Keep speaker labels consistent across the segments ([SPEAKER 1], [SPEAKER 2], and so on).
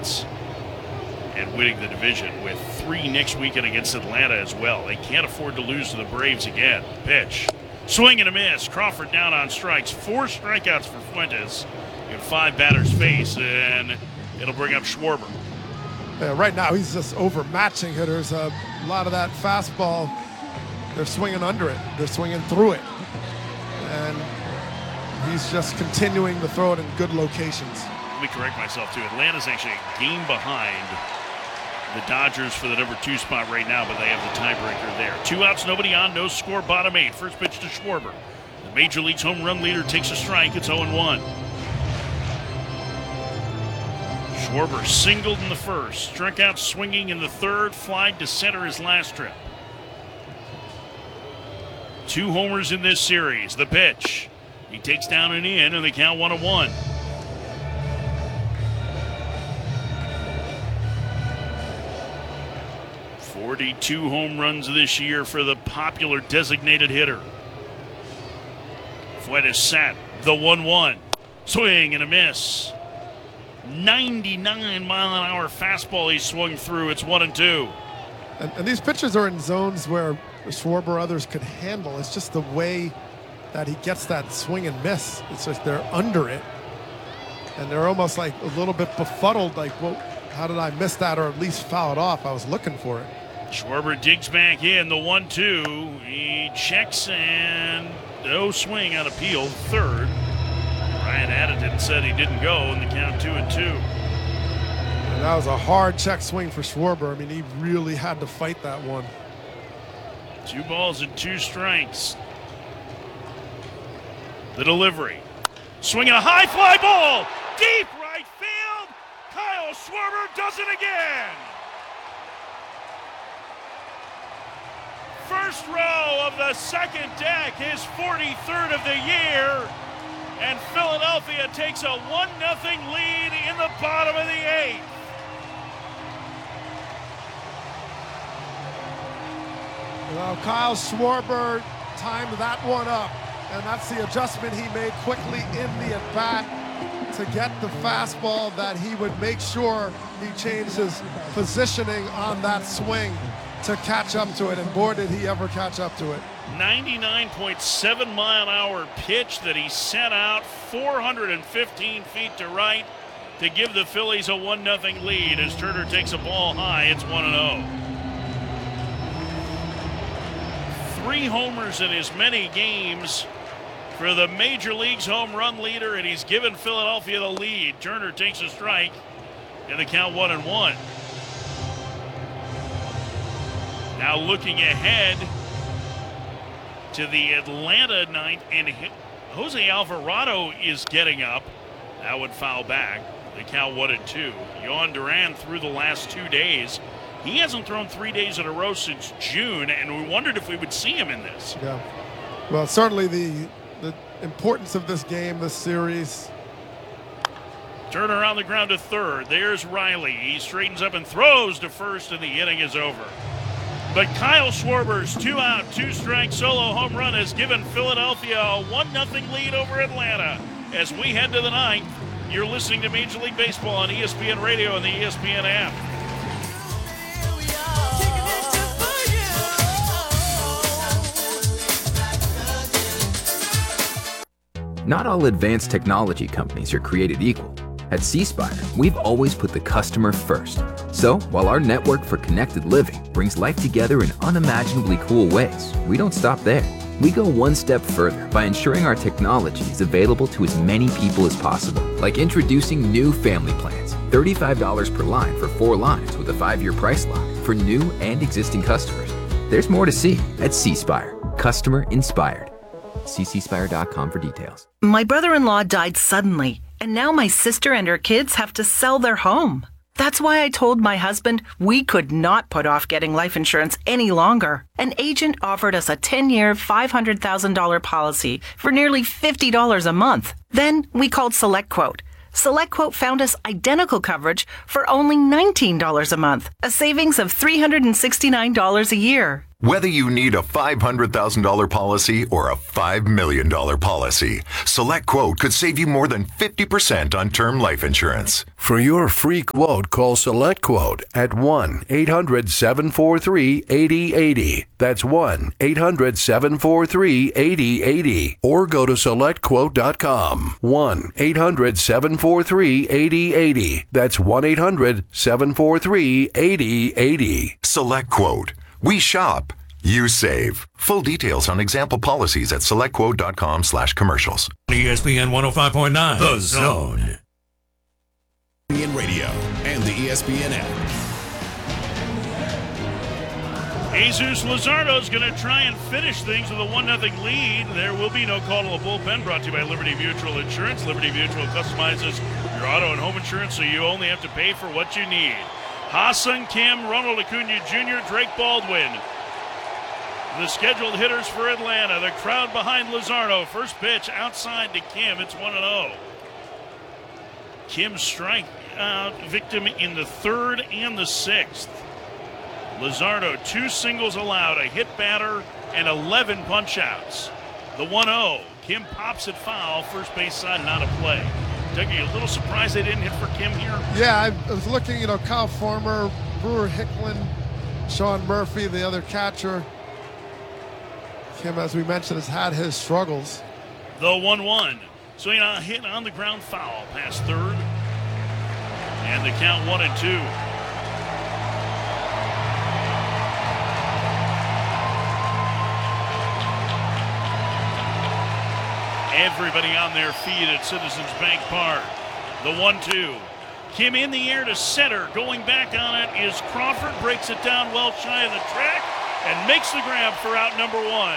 [SPEAKER 1] chance at winning the division with 3 next weekend against Atlanta as well. They can't afford to lose to the Braves again. Pitch. Swing and a miss. Crawford down on strikes. 4 strikeouts for Fuentes in 5 batters face, and it'll bring up Schwarber.
[SPEAKER 2] Yeah, right now he's just overmatching hitters. A lot of that fastball, they're swinging under it. They're swinging through it. And he's just continuing to throw it in good locations.
[SPEAKER 1] Let me correct myself, too. Atlanta's actually a game behind the Dodgers for the number 2 spot right now, but they have the tiebreaker there. 2 outs, nobody on, no score, bottom 8. First pitch to Schwarber. The Major League's home run leader takes a strike. It's 0-1. Schwarber singled in the first, struck out swinging in the third, flied to center his last trip. 2 homers in this series. The pitch. He takes down and in, and the count 1-1. "42 home runs this year for the popular designated hitter." Fuentes sat. The 1-1. Swing and a miss. 99-mile-an-hour fastball he swung through. It's 1-2.
[SPEAKER 2] And these pitchers are in zones where Schwarber others could handle. It's just the way that he gets that swing and miss. It's just they're under it. And they're almost like a little bit befuddled, like, well, how did I miss that or at least foul it off? I was looking for it.
[SPEAKER 1] Schwarber digs back in. The 1-2. He checks and no swing on appeal. Third. Ryan Addington said he didn't go, and the count 2-2.
[SPEAKER 2] And that was a hard check swing for Schwarber. I mean, he really had to fight that one.
[SPEAKER 1] 2 balls and 2 strikes. The delivery. Swinging a high fly ball. Deep right field. Kyle Schwarber does it again. First row of the second deck, his 43rd of the year. And Philadelphia takes a 1-0 lead in the bottom of the 8th.
[SPEAKER 2] Well, Kyle Schwarber timed that one up, and that's the adjustment he made quickly in the at-bat to get the fastball that he would make sure he changed his positioning on that swing to catch up to it, and boy, did he ever catch up to it.
[SPEAKER 1] 99.7-mile-an-hour pitch that he sent out 415 feet to right to give the Phillies a 1-0 lead as Turner takes a ball high. It's 1-0. 3 homers in as many games for the Major League's home run leader, and he's given Philadelphia the lead. Turner takes a strike, and the count 1-1. Now looking ahead to the Atlanta ninth, and Jose Alvarado is getting up. That would foul back. The count 1-2. Yohan Duran through the last 2 days. He hasn't thrown 3 days in a row since June, and we wondered if we would see him in this.
[SPEAKER 2] Yeah. Well, certainly the importance of this game, this series.
[SPEAKER 1] Turner on the ground to third. There's Riley. He straightens up and throws to first, and the inning is over. But Kyle Schwarber's 2-out, 2-strike solo home run has given Philadelphia a 1-0 lead over Atlanta. As we head to the 9th, you're listening to Major League Baseball on ESPN Radio and the ESPN app.
[SPEAKER 3] Not all advanced technology companies are created equal. At C-Spire, we've always put the customer first. So, while our network for connected living brings life together in unimaginably cool ways, we don't stop there. We go one step further by ensuring our technology is available to as many people as possible, like introducing new family plans. $35 per line for 4 lines with a 5-year price lock for new and existing customers. There's more to see at C-Spire. Customer inspired. See cspire.com for details.
[SPEAKER 4] My brother-in-law died suddenly, and now my sister and her kids have to sell their home. That's why I told my husband we could not put off getting life insurance any longer. An agent offered us a 10-year, $500,000 policy for nearly $50 a month. Then we called SelectQuote. SelectQuote found us identical coverage for only $19 a month, a savings of $369 a year.
[SPEAKER 5] Whether you need a $500,000 policy or a $5 million policy, SelectQuote could save you more than 50% on term life insurance.
[SPEAKER 6] For your free quote, call SelectQuote at 1-800-743-8080. That's 1-800-743-8080. Or go to SelectQuote.com. 1-800-743-8080. That's 1-800-743-8080.
[SPEAKER 5] SelectQuote. We shop. You save. Full details on example policies at SelectQuote.com/commercials.
[SPEAKER 7] ESPN 105.9. The Zone.
[SPEAKER 8] ESPN Radio and the ESPN app.
[SPEAKER 1] Jesus Luzardo is going to try and finish things with a 1-0 lead. There will be no call to the bullpen, brought to you by Liberty Mutual Insurance. Liberty Mutual customizes your auto and home insurance so you only have to pay for what you need. Ha-Seong Kim, Ronald Acuna Jr., Drake Baldwin. The scheduled hitters for Atlanta. The crowd behind Luzardo. First pitch outside to Kim. It's 1-0. Kim strike victim in the third and the sixth. Luzardo, 2 singles allowed, a hit batter, and 11 punch-outs. The 1-0. Kim pops it foul. First base side, not a play. Doug, are you a little surprised they didn't hit for Kim here?
[SPEAKER 2] Yeah, I was looking, Kyle Farmer, Brewer Hicklin, Sean Murphy, the other catcher. Kim, as we mentioned, has had his struggles.
[SPEAKER 1] The 1-1. So, hit on the ground foul past third. And the count 1-2. Everybody on their feet at Citizens Bank Park. The 1-2. Kim in the air to center. Going back on it is Crawford. Breaks it down well shy of the track and makes the grab for out number 1.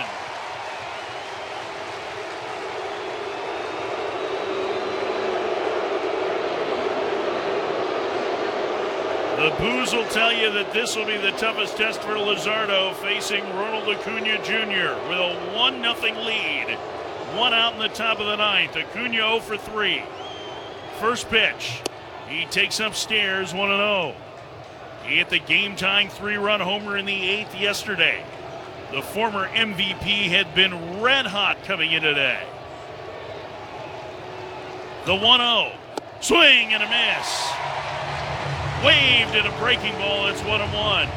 [SPEAKER 1] The Boos will tell you that this will be the toughest test for Luzardo, facing Ronald Acuna Jr. with a 1-0 lead. 1 out in the top of the 9th. Acuna 0 for 3. First pitch. He takes upstairs 1-0. He hit the game-tying 3-run homer in the 8th yesterday. The former MVP had been red hot coming in today. The 1-0. Swing and a miss. Waved at a breaking ball. It's 1-1.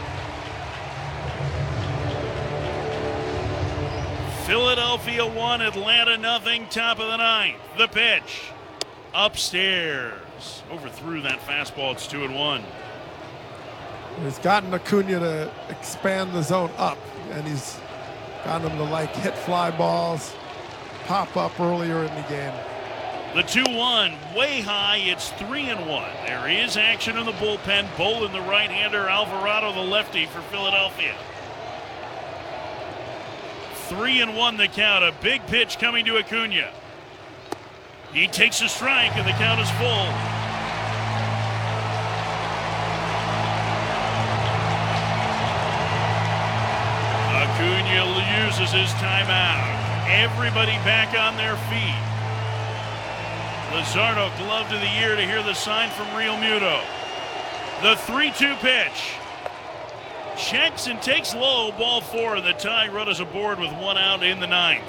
[SPEAKER 1] Philadelphia 1, Atlanta 0, top of the 9th. The pitch. Upstairs. Overthrew that fastball. It's 2-1.
[SPEAKER 2] He's gotten Acuna to expand the zone up, and he's gotten him to hit fly balls, pop up earlier in the game.
[SPEAKER 1] The 2-1, way high. It's 3-1. There is action in the bullpen. Bolin, the right-hander, Alvarado, the lefty for Philadelphia. 3-1 the count. A big pitch coming to Acuna. He takes a strike, and the count is full. Acuna uses his timeout. Everybody back on their feet. Luzardo, glove of the year to hear the sign from Real Muto. The 3-2 pitch. Checks and takes low, ball 4. The tie run is aboard with 1 out in the 9th.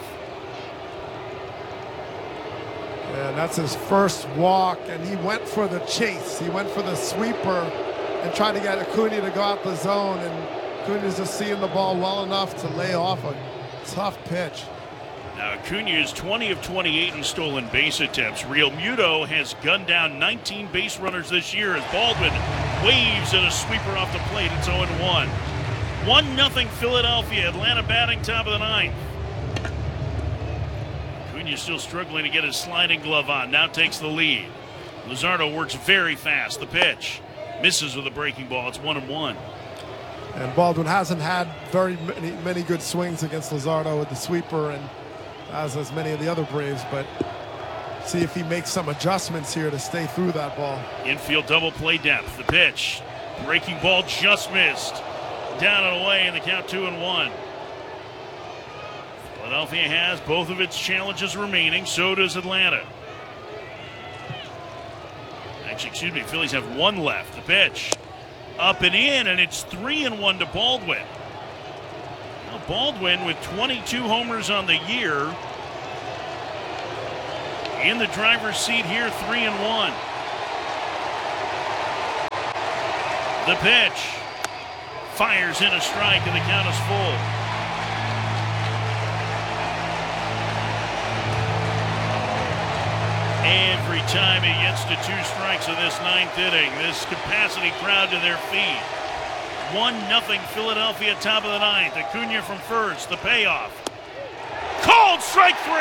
[SPEAKER 2] And that's his first walk, and he went for the chase. He went for the sweeper and tried to get Acuna to go out the zone, and Acuna's just seeing the ball well enough to lay off a tough pitch.
[SPEAKER 1] Now Acuna is 20 of 28 in stolen base attempts. Real Muto has gunned down 19 base runners this year as Baldwin waves at a sweeper off the plate. It's 0-1. 1-0 Philadelphia. Atlanta batting top of the 9th. Acuna still struggling to get his sliding glove on. Now takes the lead. Luzardo works very fast. The pitch misses with a breaking ball. It's 1-1.
[SPEAKER 2] And Baldwin hasn't had very many good swings against Luzardo with the sweeper, and as many of the other Braves, but see if he makes some adjustments here to stay through that ball.
[SPEAKER 1] Infield double play depth. The pitch. Breaking ball just missed. Down and away in the count 2-1. Philadelphia has both of its challenges remaining. So does Atlanta. Actually, Phillies have 1 left. The pitch. Up and in, and it's 3-1 to Baldwin. Now Baldwin with 22 homers on the year. In the driver's seat here, 3-1. The pitch. Fires in a strike, and the count is full. Every time he gets to 2 strikes in this 9th inning, this capacity crowd to their feet. 1-0 Philadelphia, top of the 9th. Acuna from first, the payoff. Called strike 3!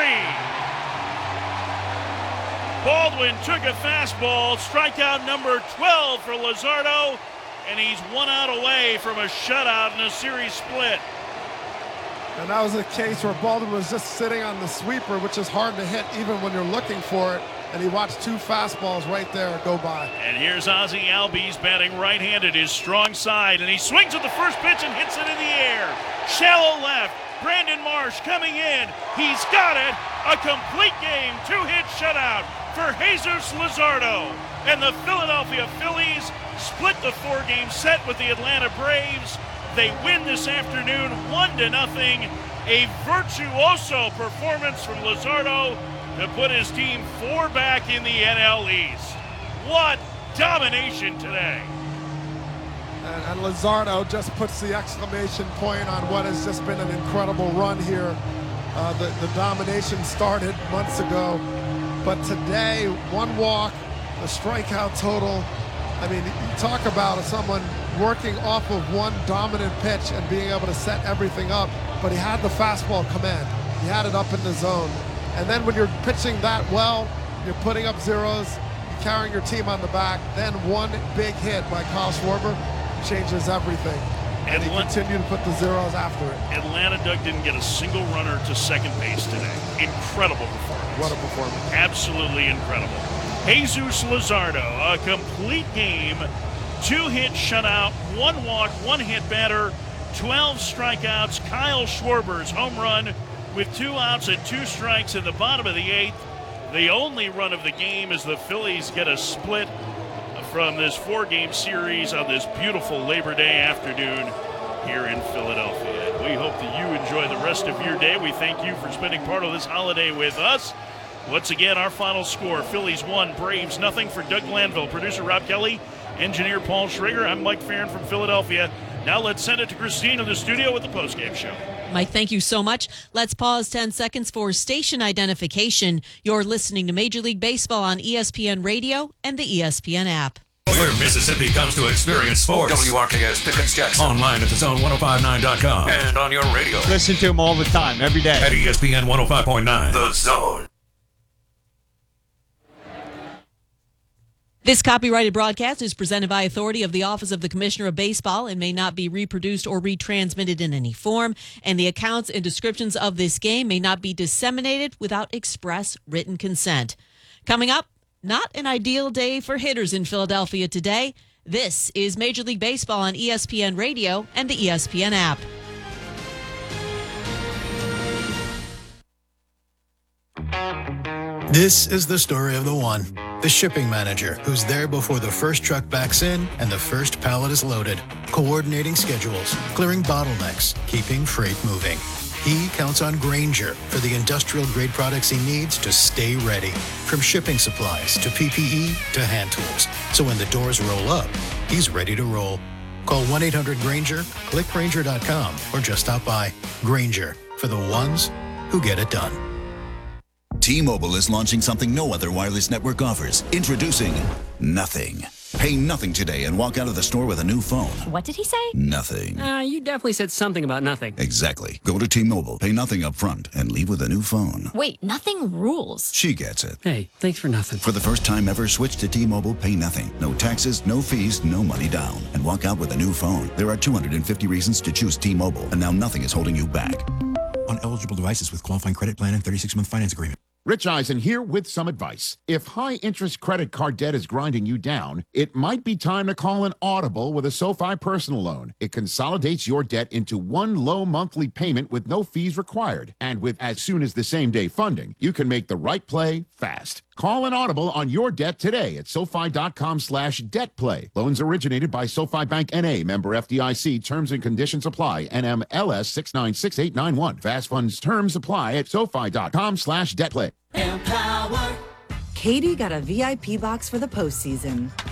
[SPEAKER 1] Baldwin took a fastball, strikeout number 12 for Luzardo, and he's 1 out away from a shutout in a series split.
[SPEAKER 2] And that was a case where Baldwin was just sitting on the sweeper, which is hard to hit even when you're looking for it. And he watched 2 fastballs right there go by.
[SPEAKER 1] And here's Ozzie Albies batting right-handed, his strong side, and he swings at the first pitch and hits it in the air. Shallow left. Brandon Marsh coming in. He's got it. A complete game, 2-hit shutout for Jesus Luzardo. And the Philadelphia Phillies split the 4-game set with the Atlanta Braves. They win this afternoon 1-0. A virtuoso performance from Luzardo to put his team 4 back in the NL East. What domination today.
[SPEAKER 2] And Luzardo just puts the exclamation point on what has just been an incredible run here. The domination started months ago, but today, 1 walk, the strikeout total. I mean, you talk about someone working off of 1 dominant pitch and being able to set everything up, but he had the fastball come in. He had it up in the zone. And then when you're pitching that well, you're putting up zeros, you're carrying your team on the back, then 1 big hit by Kyle Schwarber changes everything. And he continued to put the zeros after it.
[SPEAKER 1] Atlanta, Doug, didn't get a single runner to second base today. Incredible performance.
[SPEAKER 2] What a performance.
[SPEAKER 1] Absolutely incredible. Jesus Luzardo, a complete game, 2-hit shutout, 1 walk, 1 hit batter, 12 strikeouts. Kyle Schwarber's home run with 2 outs and 2 strikes in the bottom of the 8th. The only run of the game as the Phillies get a split from this 4-game series on this beautiful Labor Day afternoon here in Philadelphia. We hope that you enjoy the rest of your day. We thank you for spending part of this holiday with us. Once again, our final score, Phillies 1, Braves nothing. For Doug Glanville, producer Rob Kelly, engineer Paul Schrager, I'm Mike Farron from Philadelphia. Now let's send it to Christine in the studio with the postgame show.
[SPEAKER 9] Mike, thank you so much. Let's pause 10 seconds for station identification. You're listening to Major League Baseball on ESPN Radio and the ESPN app.
[SPEAKER 7] Where Mississippi comes to experience sports.
[SPEAKER 10] WRKS Pickens Jackson.
[SPEAKER 7] Online at thezone1059.com.
[SPEAKER 10] And on your radio.
[SPEAKER 11] Listen to him all the time, every day.
[SPEAKER 7] At ESPN 105.9.
[SPEAKER 10] The Zone.
[SPEAKER 9] This copyrighted broadcast is presented by authority of the Office of the Commissioner of Baseball and may not be reproduced or retransmitted in any form. And the accounts and descriptions of this game may not be disseminated without express written consent. Coming up, not an ideal day for hitters in Philadelphia today. This is Major League Baseball on ESPN Radio and the ESPN app.
[SPEAKER 12] This is the story of the one. The shipping manager who's there before the first truck backs in and the first pallet is loaded, coordinating schedules, clearing bottlenecks, keeping freight moving. He counts on Grainger for the industrial-grade products he needs to stay ready, from shipping supplies to PPE to hand tools. So when the doors roll up, he's ready to roll. Call 1-800-GRAINGER, click Grainger.com, or just stop by. Grainger, for the ones who get it done.
[SPEAKER 13] T-Mobile is launching something no other wireless network offers. Introducing Nothing. Pay nothing today and walk out of the store with a new phone.
[SPEAKER 14] What did he say?
[SPEAKER 13] Nothing.
[SPEAKER 14] You definitely said something about nothing.
[SPEAKER 13] Exactly. Go to T-Mobile, pay nothing up front, and leave with a new phone.
[SPEAKER 14] Wait, nothing rules.
[SPEAKER 13] She gets it.
[SPEAKER 14] Hey, thanks for nothing.
[SPEAKER 13] For the first time ever, switch to T-Mobile, pay nothing. No taxes, no fees, no money down. And walk out with a new phone. There are 250 reasons to choose T-Mobile, and now nothing is holding you back.
[SPEAKER 15] On eligible devices with qualifying credit plan and 36-month finance agreement.
[SPEAKER 16] Rich Eisen here with some advice. If high-interest credit card debt is grinding you down, it might be time to call an Audible with a SoFi personal loan. It consolidates your debt into one low monthly payment with no fees required. And with as soon as the same-day funding, you can make the right play fast. Call an audible on your debt today at SoFi.com/debtplay. Loans originated by SoFi Bank N.A., member FDIC. Terms and conditions apply. NMLS 696891. Fast funds terms apply at SoFi.com/debtplay.
[SPEAKER 17] Empower. Katie got a VIP box for the postseason.